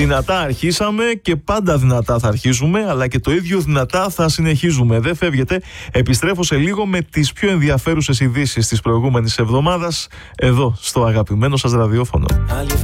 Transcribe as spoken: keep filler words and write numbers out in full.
Δυνατά αρχίσαμε και πάντα δυνατά θα αρχίσουμε, αλλά και το ίδιο δυνατά θα συνεχίζουμε. Δεν φεύγετε. Επιστρέφω σε λίγο με τις πιο ενδιαφέρουσες ειδήσεις της προηγούμενης εβδομάδας εδώ στο αγαπημένο σας ραδιόφωνο.